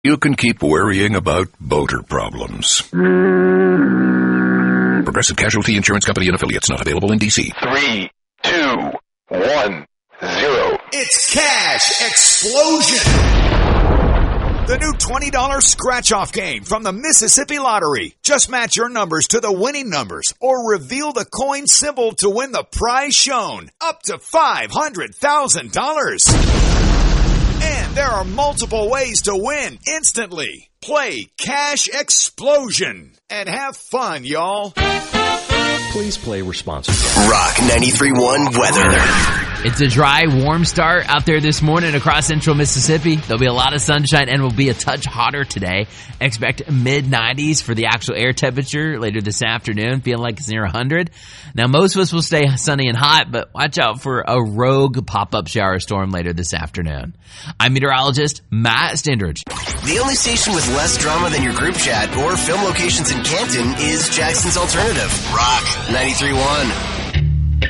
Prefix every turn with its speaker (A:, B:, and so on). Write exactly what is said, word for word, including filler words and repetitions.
A: you can keep worrying about boater problems. Progressive Casualty Insurance Company and Affiliates, not available in D C.
B: Three, two, one, zero.
C: It's Cash Explosion! The new twenty dollars scratch-off game from the Mississippi Lottery. Just match your numbers to the winning numbers or reveal the coin symbol to win the prize shown, up to five hundred thousand dollars. And there are multiple ways to win instantly. Play Cash Explosion and have fun, y'all.
D: Please play responsibly.
E: Rock ninety-three point one weather.
F: It's a dry, warm start out there this morning across central Mississippi. There'll be a lot of sunshine and will be a touch hotter today. Expect mid nineties for the actual air temperature later this afternoon, feeling like it's near one hundred. Now, most of us will stay sunny and hot, but watch out for a rogue pop-up shower storm later this afternoon. I'm meteorologist Matt Stendridge.
E: The only station with less drama than your group chat or film locations in Canton is Jackson's Alternative. Rock ninety-three point one.